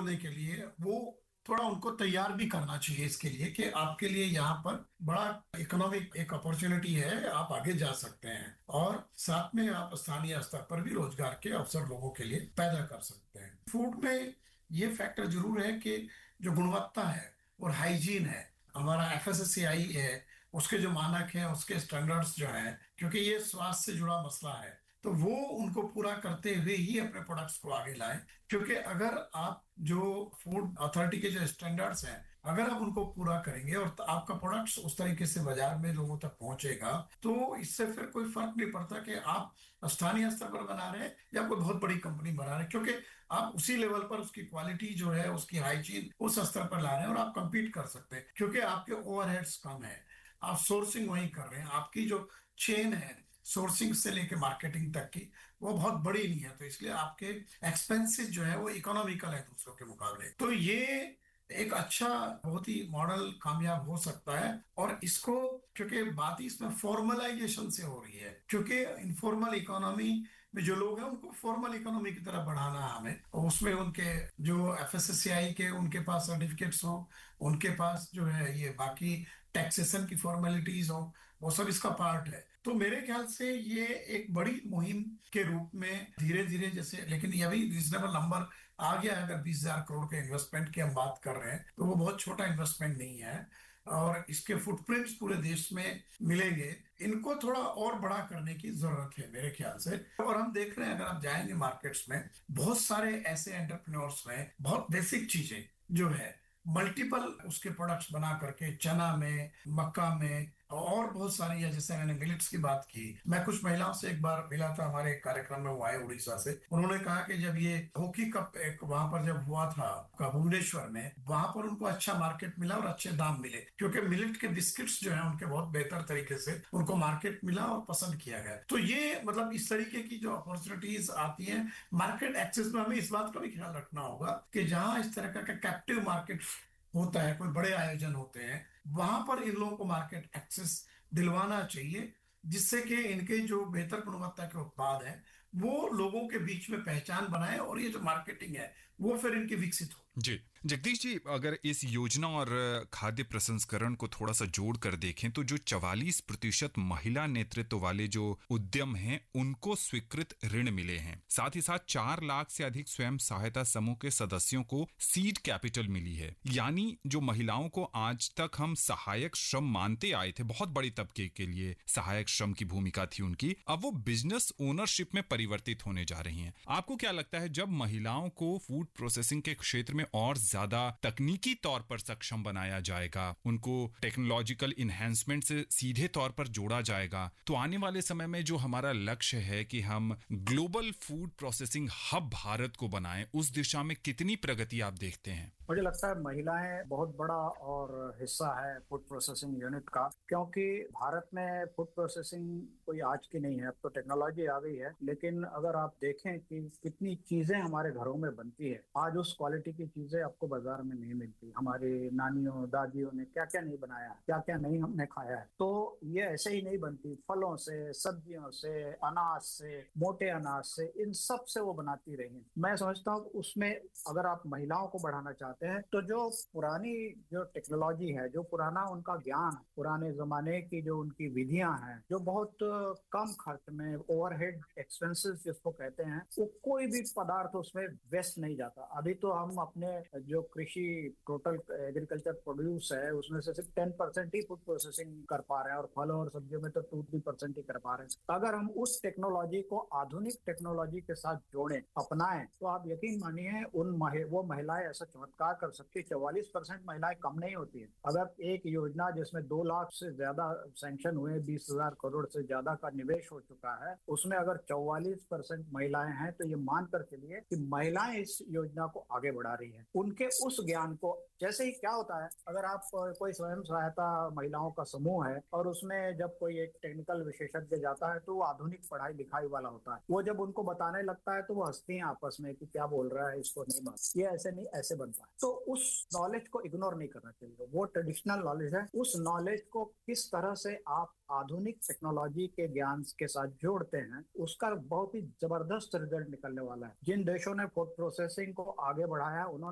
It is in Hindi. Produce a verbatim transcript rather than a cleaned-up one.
जोड़ने के लिए वो थोड़ा उनको तैयार भी करना चाहिए इसके लिए कि आपके लिए यहाँ पर बड़ा इकोनॉमिक एक अपॉर्चुनिटी है, आप आगे जा सकते हैं और साथ में आप स्थानीय स्तर पर भी रोजगार के अवसर लोगों के लिए पैदा कर सकते हैं। फूड में ये फैक्टर जरूर है कि जो गुणवत्ता है और हाइजीन है, हमारा एफ एस एस ए आई है, उसके जो मानक हैं, उसके स्टैंडर्ड्स जो हैं, क्योंकि ये स्वास्थ्य से जुड़ा मसला है, तो वो उनको पूरा करते हुए ही अपने प्रोडक्ट्स को आगे लाएं। क्योंकि अगर आप जो फूड अथॉरिटी के जो स्टैंडर्ड्स हैं, अगर आप उनको पूरा करेंगे और आपका प्रोडक्ट्स उस तरीके से बाजार में लोगों तक पहुंचेगा, तो इससे फिर कोई फर्क नहीं पड़ता कि आप स्थानीय स्तर पर बना रहे हैं या कोई बहुत बड़ी कंपनी बना रहे हैं, क्योंकि आप उसी लेवल पर उसकी क्वालिटी जो है, उसकी हाइजीन उस स्तर पर ला रहे हैं और आप compete कर सकते हैं, क्योंकि आपके ओवरहेड्स कम है, आप सोर्सिंग वहीं कर रहे हैं, आपकी जो चेन है सोर्सिंग से लेके मार्केटिंग तक की, वो बहुत बड़ी नहीं है, तो इसलिए आपके एक्सपेंसेस जो है वो इकोनॉमिकल है दूसरों के मुकाबले। तो ये एक अच्छा बहुत ही मॉडल कामयाब हो सकता है। और इसको, क्योंकि बात ही इसमें फॉर्मलाइजेशन से हो रही है, क्योंकि इनफॉर्मल इकोनॉमी में जो लोग हैं उनको फॉर्मल इकोनॉमी की तरफ बढ़ाना है हमें, और उसमें उनके जो एफ एस एस सी आई के उनके पास सर्टिफिकेट्स हो, उनके पास जो है ये बाकी टैक्सेशन की फॉर्मेलिटीज हो, वो सब इसका पार्ट है। तो मेरे ख्याल से ये एक बड़ी मुहिम के रूप में धीरे धीरे, जैसे, लेकिन ये भी रिजनेबल नंबर आ गया है, अगर बीस हजार करोड़ के इन्वेस्टमेंट की हम बात कर रहे हैं तो वो बहुत छोटा इन्वेस्टमेंट नहीं है, और इसके फुटप्रिंट्स पूरे देश में मिलेंगे। इनको थोड़ा और बड़ा करने की जरूरत है मेरे ख्याल से। और हम देख रहे हैं, अगर आप जाएंगे मार्केट्स में, बहुत सारे ऐसे एंटरप्रेन्योर्स हैं, बहुत बेसिक चीजें जो है, मल्टीपल उसके प्रोडक्ट्स बना करके, चना में, मक्का में, और बहुत सारी है, जैसे मैंने मिलेट्स की बात की। मैं कुछ महिलाओं से एक बार मिला था हमारे एक कार्यक्रम में, वो आए उड़ीसा से, उन्होंने कहा कि जब ये हॉकी कप एक वहां पर जब हुआ था का भुवनेश्वर में, वहां पर उनको अच्छा मार्केट मिला और अच्छे दाम मिले, क्योंकि मिलेट के बिस्किट्स जो है उनके बहुत बेहतर तरीके से उनको मार्केट मिला और पसंद किया गया। तो ये मतलब इस तरीके की जो अपॉर्चुनिटीज आती हैं मार्केट एक्सेस में, हमें इस बात का भी ख्याल रखना होगा कि जहां इस तरह का कैप्टिव मार्केट होता है, कोई बड़े आयोजन होते हैं, वहां पर इन लोगों को मार्केट एक्सेस दिलवाना चाहिए, जिससे कि इनके जो बेहतर गुणवत्ता के उत्पाद हैं वो लोगों के बीच में पहचान बनाए, और ये जो मार्केटिंग है वो फिर इनकी विकसित हो। जी जगदीश जी, अगर इस योजना और खाद्य प्रसंस्करण को थोड़ा सा जोड़ कर देखें तो जो चवालीस प्रतिशत महिला नेतृत्व वाले जो उद्यम हैं उनको स्वीकृत ऋण मिले हैं, साथ ही साथ चार लाख से अधिक स्वयं सहायता समूह के सदस्यों को सीड कैपिटल मिली है। यानी जो महिलाओं को आज तक हम सहायक श्रम मानते आए थे, बहुत बड़ी तबके के लिए सहायक श्रम की भूमिका थी उनकी, अब वो बिजनेस ओनरशिप में परिवर्तित होने जा रही हैं। आपको क्या लगता है, जब महिलाओं को फूड प्रोसेसिंग के क्षेत्र में और ज्यादा तकनीकी तौर पर सक्षम बनाया जाएगा, उनको टेक्नोलॉजिकल इन्हेंसमेंट से सीधे तौर पर जोड़ा जाएगा, तो आने वाले समय में जो हमारा लक्ष्य है कि हम global food processing hub Bharat को बनाएं, उस दिशा में कितनी प्रगति आप देखते हैं? मुझे लगता है महिलाएं बहुत बड़ा और हिस्सा है फूड प्रोसेसिंग यूनिट का, क्योंकि भारत में फूड प्रोसेसिंग कोई आज की नहीं है, अब तो टेक्नोलॉजी आ गई है, लेकिन अगर आप देखें कि कितनी चीजें हमारे घरों में बनती है, आज उस क्वालिटी की चीजें आपको बाजार में नहीं मिलती। हमारी नानियों दादियों ने क्या क्या नहीं बनाया, क्या क्या नहीं हमने खाया है, तो ये ऐसे ही नहीं बनती। फलों से, सब्जियों से, अनाज से, मोटे अनाज से, इन सब से वो बनाती रही हैं। मैं समझता हूँ उसमें अगर आप महिलाओं को बढ़ाना चाहते हैं तो जो पुरानी जो टेक्नोलॉजी है, जो पुराना उनका ज्ञान, पुराने जमाने की जो उनकी विधियां हैं, जो बहुत कम खर्च में, ओवरहेड एक्सपेंसेस जिसको कहते हैं, वो कोई भी पदार्थ उसमें वेस्ट नहीं जाता। अभी तो हम अपने जो कृषि टोटल एग्रीकल्चर प्रोड्यूस है उसमें से सिर्फ टेन परसेंट ही फूड प्रोसेसिंग कर पा रहे हैं, और फलों और सब्जियों में तो टू थ्री परसेंट ही कर पा रहे हैं। अगर हम उस टेक्नोलॉजी को आधुनिक टेक्नोलॉजी के साथ जोड़ें, अपनाएं, तो आप यकीन मानिए उन महि, वो महिलाएं ऐसा चमत्कार कर सकती है। चौवालीस परसेंट महिलाएं कम नहीं होती है। अगर एक योजना जिसमें दो लाख से ज्यादा सैंक्शन हुए, बीस हजार करोड़ से ज्यादा का निवेश हो चुका है, उसमें अगर चौवालीस परसेंट महिलाएं हैं, तो ये मान कर चलिए कि महिलाएं इस योजना को आगे बढ़ा रही हैं। उनके उस ज्ञान को, जैसे ही क्या होता है, अगर आप कोई स्वयं सहायता महिलाओं का समूह है और उसमें जब कोई एक टेक्निकल विशेषज्ञ जाता है तो वो आधुनिक पढ़ाई लिखाई वाला होता है, वो जब उनको बताने लगता है तो वो हंसती हैं आपस में कि क्या बोल रहा है, इसको नहीं मालूम, ये ऐसे नहीं ऐसे बनता है। तो उस नॉलेज को इग्नोर नहीं करना चाहिए। वो ट्रेडिशनल नॉलेज है, उस नॉलेज को किस तरह से आप आधुनिक टेक्नोलॉजी के ज्ञान के साथ जोड़ते हैं, उसका बहुत ही जबरदस्त रिजल्ट निकलने वाला है। जिन देशों ने फूड प्रोसेसिंग को आगे बढ़ाया, उन्होंने